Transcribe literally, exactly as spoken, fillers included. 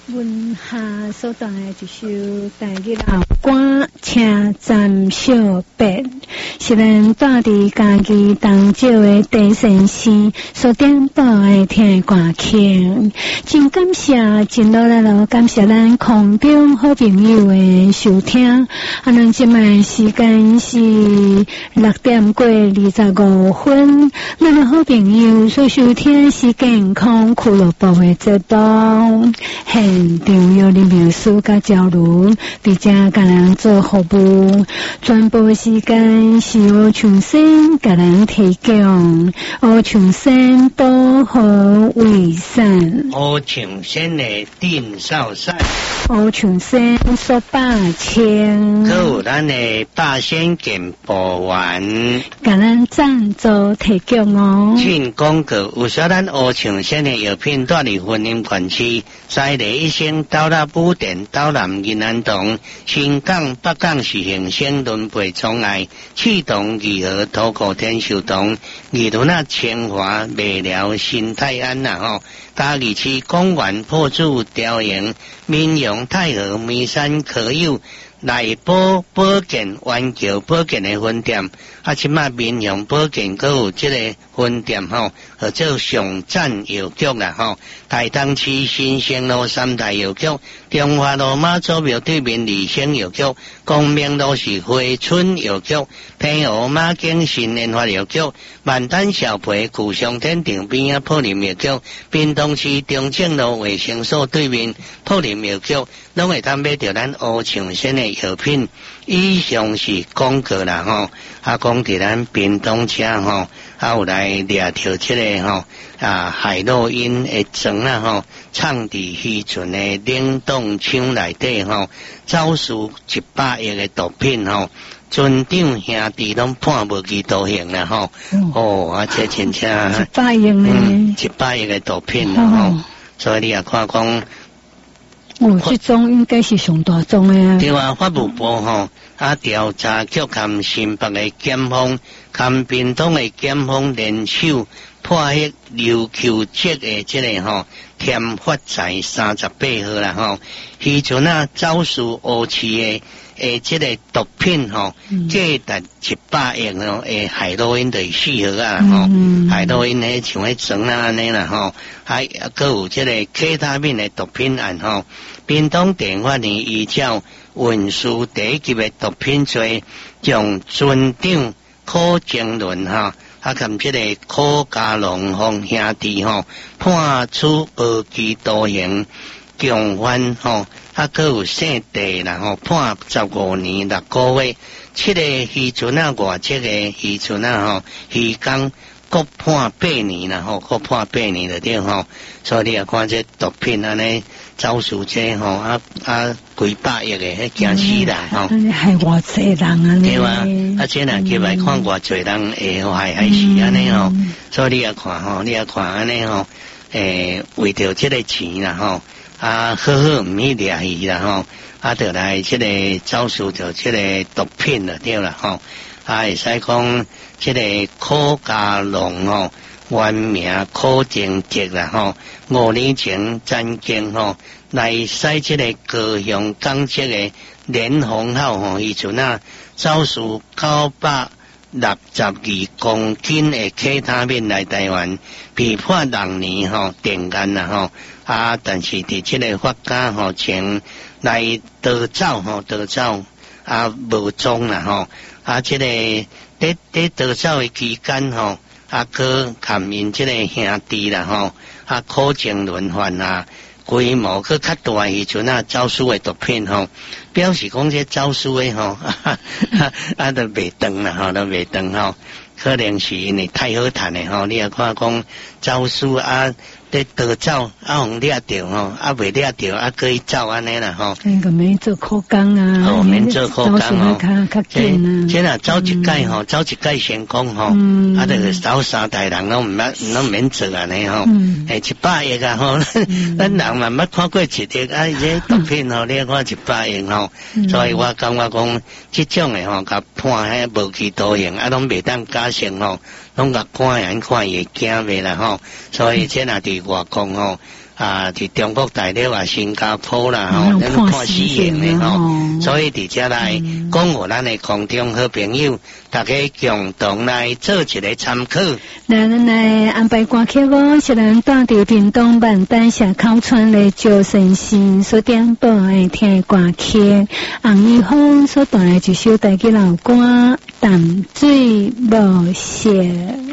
文下所弹的一首台语老歌，车站小白，是咱住伫家己当少的地先生所点播的听的歌曲。真感谢，真落来咯，感谢咱空中好朋友的收听。啊，咱即卖时间是六点过二十五分，咱的好朋友所收听是健康俱乐部的节目。现场有林秘书甲赵伦伫遮甲人做服务，全部时间是我重新甲人提供，我重新保护卫生， 我重新的电烧散， 我重新说八千， 还有咱的八仙健保丸， 甲咱赞助提供哦。 进广告，有说咱乌重新的药品住伫婚姻关系，在第一星到达布店到南银安堂，新港北港是行星轮回宠爱，启动义和土国天寿堂，义轮啊清华美疗新泰安呐吼，嘉义市公园破竹雕营，民雄太和眉山可有。内保保健环球保健的分店，啊，即马民雄保健阁有即个分店吼，叫做上赞药局啦吼。台东市新生路三大药局，中华路马祖庙对面二星药局，光明路是花春药局，平湖马景新联发药局，万丹小培古上天顶边啊普林药局，屏东市中正路卫生所对面普林药局，拢会当买到咱乌长生的药品。以上是广告啦吼，啊讲伫咱屏东车吼，啊有来掠着即个吼啊海洛因的装啦吼，藏伫渔船的冷冻箱内底吼，走私一百亿的毒品吼。村长兄弟拢判无期徒刑啦吼，嗯、哦，啊这真正一百亿呢， 嗯，一百亿的毒品啦吼，哦、所以你也看讲。 哦，这种应该是上大宗的啊。 对啊，法务部吼啊调查局含新北的检方，含屏东的检方联手破获琉球籍的这个吼添发财三十八号啦吼，渔船啊走私乌市的诶这个毒品吼，价达一百亿咯，诶海洛因就是四号啊吼，嗯、海洛因咧像迄装啊安尼啦吼，还佫有这个 K 他命的毒品案吼。屏东电法院依照运输第一级的毒品罪，将船长柯正伦哈，啊，含这个柯家龙凤兄弟吼，判处无期徒刑，共犯吼，啊，佫有姓地啦吼，判十五年六个月。七个渔船啊，外籍个渔船啊吼，渔工各判八年啦吼，各判八年了对吼。所以你也看这毒品安尼。走私这吼啊啊几百亿的，迄惊死人吼！ 安尼害偌济人啊！ 对啊，啊这人起来看偌济人会害害死安尼吼，所以你也看吼，你也看安尼吼，诶，为着这个钱啦吼，啊好好唔去掠伊啦吼，啊得来这个走私着这个毒品了对啦吼，啊会使讲这个柯家龙吼。原名柯正杰啦吼，五年前曾经吼来使这个高雄港籍的连洪号吼，伊阵啊走私九百六十二公斤的K他命来台湾，被判六年吼定案啦吼啊，但是伫这个法家吼前来逃走吼逃走啊无踪啦吼啊，这个伫伫逃走的期间吼。啊，佮含因即个兄弟啦吼，啊，柯正伦犯啊，规模佮较大时阵啊，走私的毒品吼，表示讲这走私的吼，啊啊都袂长啦吼，都袂长吼，可能是因为太好赚的吼，你也看讲走私啊。咧逃走啊，互掠着吼，啊未掠着啊，可以走安尼啦吼。 那个免做苦工啊， 哦，免做苦工哦。 较紧啊。 这若走一届吼，走一届成功吼，啊，这个走三代人拢唔免拢免做安尼吼。诶，一百亿啊吼，咱人嘛捌看过一亿啊，这毒品吼，你看一百亿吼，所以我感觉讲，这种诶吼，甲判迄无期徒刑啊，拢袂当假释吼，拢甲看人看伊惊袂啦吼，所以这若伫外公吼， 啊，伫中国大陆啊、新加坡啦，吼，咱看死刑的吼，所以伫遮来讲互咱的空中好朋友，大家共同来做一个参考。 那咱来安排歌曲哦，是咱住伫屏东万丹社口村的赵先生所点播的听的歌曲，洪一峰所弹的一首台语老歌《淡水无色》。